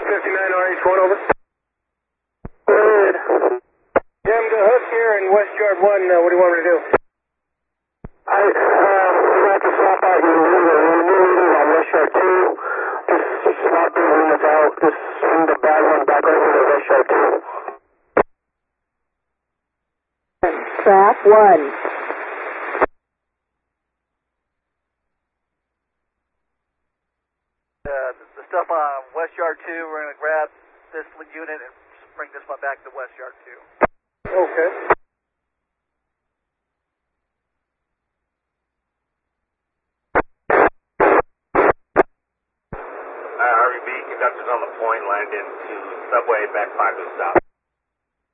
RH, going over. Good. Jim, the hook here in West Yard 1, what do you want me to do? We have to swap out your leader on West Yard 2. Just swap the units out. Just swing the bad one back over to West Yard 2. Trap 1. The stuff on West Yard 2, we're going to grab this unit and bring this one back to West Yard 2. Okay. REB, conductors on the point, landed to subway, back 5 to the south.